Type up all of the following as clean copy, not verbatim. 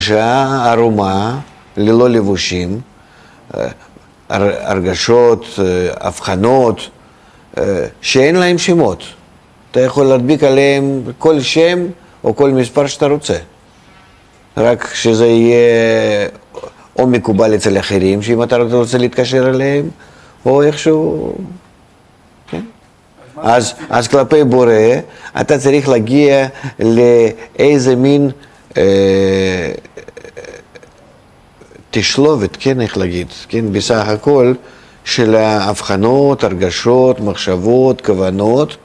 הרגשה ערומה, ללא לבושים, הרגשות, הבחנות, שאין להם שמות. אתה יכול להדביק עליהם כל שם או כל מספר שאתה רוצה. רק שזה יהיה או מקובל אצל אחרים, שאם אתה רוצה להתקשר אליהם, או איכשהו... כן? אז כלפי בורא, אתה צריך להגיע לאיזה מין תשלובת, כן, איך להגיד, כן, בסך הכל של ההבחנות, הרגשות, מחשבות, כוונות.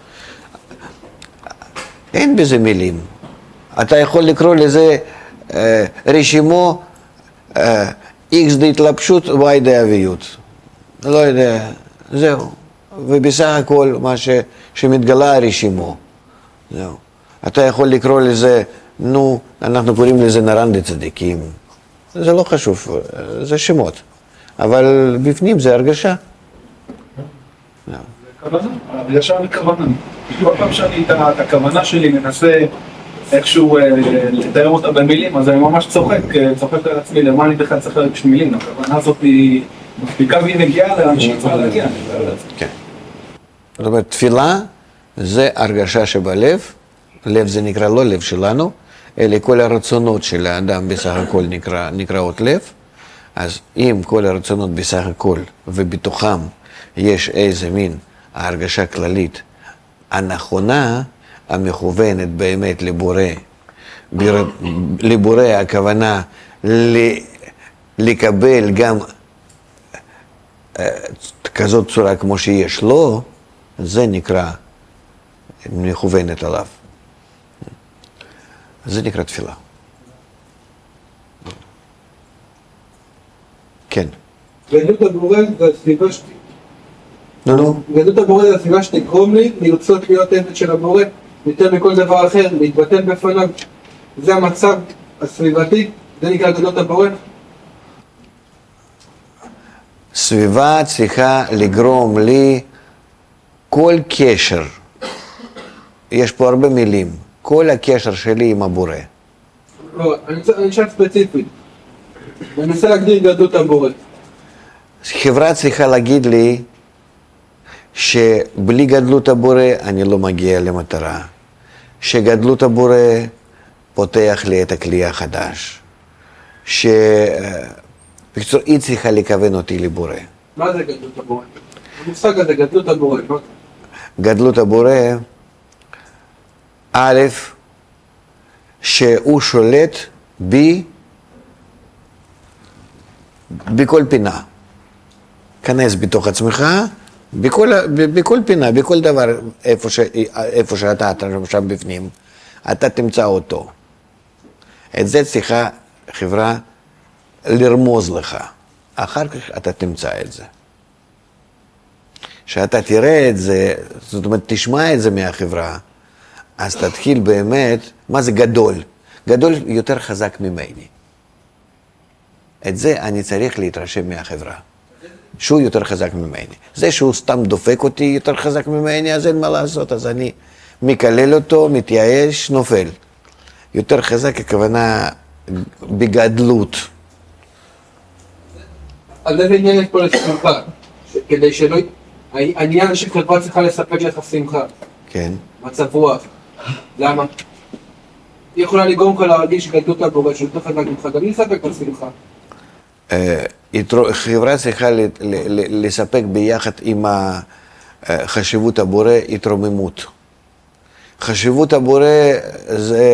אין בזה מילים. אתה יכול לקרוא לזה רשימו X להתלבשות, Y דאביות. לא יודע, זהו. ובסך הכל מה שמתגלה הרשימו. זהו. אתה יכול לקרוא לזה, אנחנו קוראים לזה נרן דצדיקים. זה לא חשוב, זה שמות. אבל בפנים זה הרגשה. זה כוונה, הרגשה וכוונה. כל פעם שאני את הכוונה שלי מנסה איכשהו לתאר אותה במילים, אז אני ממש צוחק על עצמי, למה אני בכלל צריך להרגיש מילים. הכוונה הזאת היא מספיקה והיא מגיעה לאנשים צריכה להגיע. כן. זאת אומרת, תפילה זה הרגשה שבלב, לב זה נקרא לא לב שלנו, אלא כל הרצונות של האדם בסך הכל נקראות לב, אז אם כל הרצונות בסך הכל ובתוכם יש איזה מין ההרגשה כללית הנכונה, המכוונת באמת לבורא, לבורא הכוונה לקבל גם כזאת צורה כמו שיש לו, זה נקרא מכוונת עליו. זה נקרא תפילה. כן. גדלות הבורא זה הסביבה גדלות הבורא זה הסביבה שתגרום לי לרצות להיות עבד של הבורא יותר מכל דבר אחר, להתבטל בפניו. זה המצב הסביבתי, זה נקרא גדלות הבורא. סביבה צריכה לגרום לי כל קשר, יש פה הרבה מילים, כל הקשר שלי עם הבורא. לא, אני נשאר ספציפית. אני מנסה להגדיר גדלות הבורא. חברה צריכה להגיד לי שבלי גדלות הבורא אני לא מגיע למטרה. שגדלות הבורא פותח לי את הכלי החדש. בקיצור, היא צריכה לכוון אותי לבורא. מה זה גדלות הבורא? המושג הזה, גדלות הבורא. גדלות הבורא, א', שהוא שולט בי בכל פינה. כנס בתוך עצמך, בכל פינה, בכל דבר, איפה שאתה שם בפנים, אתה תמצא אותו. את זה צריכה חברה לרמוז לך. אחר כך אתה תמצא את זה. שאתה תראה את זה, זאת אומרת, תשמע את זה מהחברה, אז תתחיל באמת, מה זה גדול? גדול יותר חזק ממני. את זה אני צריך להתרשם מהחברה. שהוא יותר חזק ממני. זה שהוא סתם דופק אותי יותר חזק ממני, אז אין מה לעשות, אז אני מקלל אותו, מתייאש, נופל. יותר חזק הכוונה בגדלות. אז איזה עניין יש פה לשמחה? כדי שלא... העניין שחברה צריכה לספק לך שמחה. כן. מצב רוח. למה? היא יכולה לגרום לך להרגיש גדלות הבורא, שהוא יותר חזק ממך, גם היא לספק לך שמחה. חברה צריכה לספק ביחד עם חשיבות הבורא התרוממות. חשיבות הבורא זה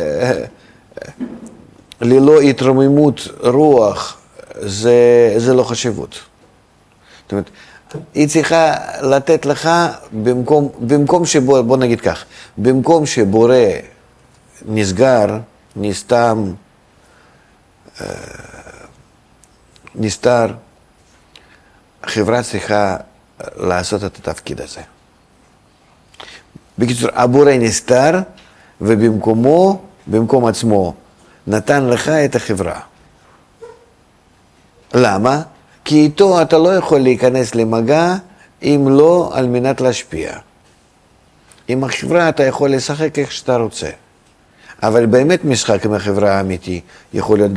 ללא התרוממות רוח, זה לא חשיבות. זאת אומרת, היא צריכה לתת לך במקום שבורא, בוא נגיד כך, במקום שבורא נסגר, נסתר, החברה צריכה לעשות את התפקיד הזה. בקיצור, הבורא נסתר, ובמקומו, במקום עצמו, נתן לך את החברה. למה? כי איתו אתה לא יכול להיכנס למגע, אם לא על מנת להשפיע. עם החברה אתה יכול לשחק איך שאתה רוצה. אבל באמת משחק עם החברה האמיתי יכול להיות